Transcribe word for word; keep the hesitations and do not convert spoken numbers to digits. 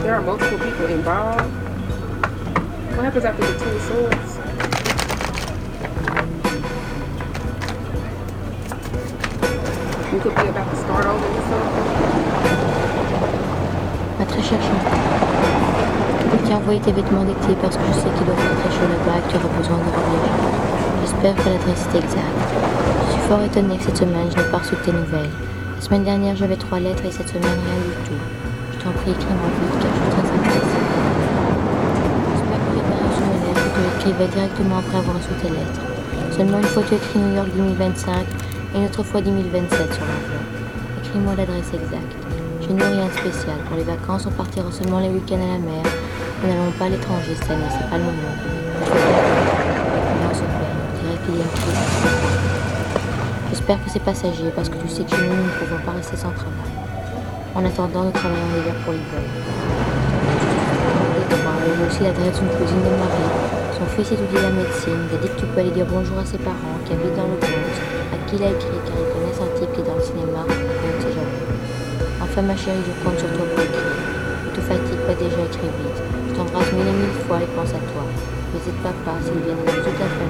There are multiple people involved. What happens after the Two of Swords? You could be about to start over with something. Ma très chère Chantal, je t'ai envoyé tes vêtements d'été parce que je sais qu'il doit faire très chaud là-bas et que tu auras besoin de voyager. J'espère que l'adresse est exacte. Je suis fort étonnée que cette semaine je n'ai pas reçu de tes nouvelles. La semaine dernière j'avais trois lettres et cette semaine rien du tout. Je t'en prie, écris-moi vite car je suis très intéressée. J'espère que tu as bien reçu mes lettres et que tu écrivais directement après avoir reçu tes lettres. Seulement une fois tu écris New York dix mille vingt-cinq et une autre fois dix mille vingt-sept sur l'enveloppe. Écris-moi l'adresse exacte. Chez nous, rien de spécial. Pour les vacances, on partira seulement les week-ends à la mer. Nous n'allons pas à l'étranger cette année, c'est pas le moment. Mais on se plaint, on dirait qu'il y a une crise. J'espère que c'est passager parce que tu sais que chez nous, nous ne pouvons pas rester sans travail. En attendant, nous travaillons l'hiver pour les vols. Il y a aussi l'adresse d'une cousine de Marie. Son fils étudie la médecine. Il a dit que tu peux aller dire bonjour à ses parents qui habitent dans le Bronx, à qui il a écrit car ils connaissent un type qui est dans le cinéma et on ne sait jamais. Enfin ma chérie, je compte sur toi pour écrire. Ne te fatigue pas déjà, écris vite. Je t'embrasse mille et mille fois et pense à toi. N'hésite pas pas, s'ils viennent dans toute la famille.